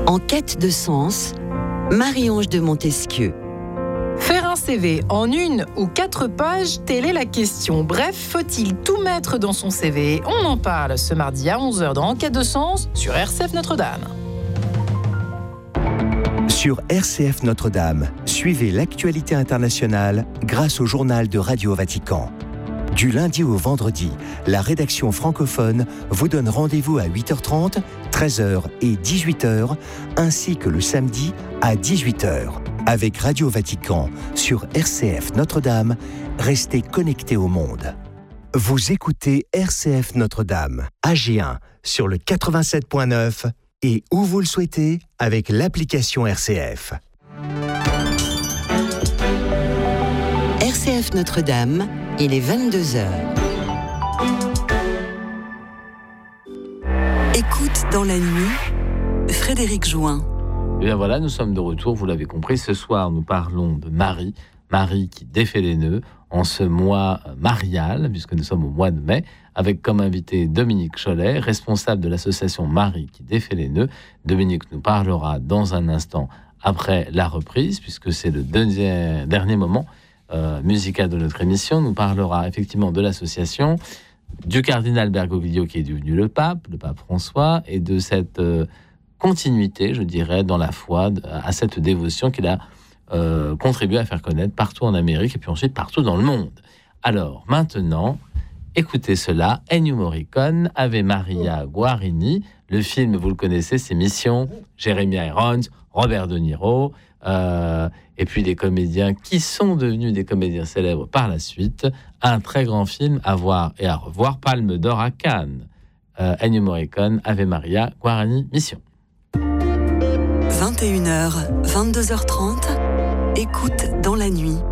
En quête de sens, Marie-Ange de Montesquieu. Faire un CV en 1 ou 4 pages, telle est la question. Bref, faut-il tout mettre dans son CV? On en parle ce mardi à 11h dans En quête de sens sur RCF Notre-Dame. Sur RCF Notre-Dame, suivez l'actualité internationale grâce au journal de Radio Vatican. Du lundi au vendredi, la rédaction francophone vous donne rendez-vous à 8h30, 13h et 18h, ainsi que le samedi à 18h. Avec Radio Vatican sur RCF Notre-Dame, restez connectés au monde. Vous écoutez RCF Notre-Dame, AG1 sur le 87.9 et où vous le souhaitez avec l'application RCF. RCF Notre-Dame, il est 22h. Écoute dans la nuit, Frédéric Join. Et bien voilà, nous sommes de retour, vous l'avez compris. Ce soir, nous parlons de Marie qui défait les nœuds en ce mois marial, puisque nous sommes au mois de mai, avec comme invité Dominique Cholet, responsable de l'association Marie qui défait les nœuds. Dominique nous parlera dans un instant après la reprise, puisque c'est le dernier moment musical de notre émission. Nous parlera effectivement de l'association, du cardinal Bergoglio qui est devenu le pape François, et de cette continuité, je dirais, dans la foi, à cette dévotion qu'il a contribué à faire connaître partout en Amérique et puis ensuite partout dans le monde. Alors, maintenant, écoutez cela, Ennio Morricone, Ave Maria Guarini. Le film, vous le connaissez, c'est Mission, Jeremy Irons, Robert De Niro, et puis des comédiens qui sont devenus des comédiens célèbres par la suite. Un très grand film à voir et à revoir, Palme d'Or à Cannes. Ennio Morricone, Ave Maria Guarini, Mission. 21h, 22h30, écoute dans la nuit.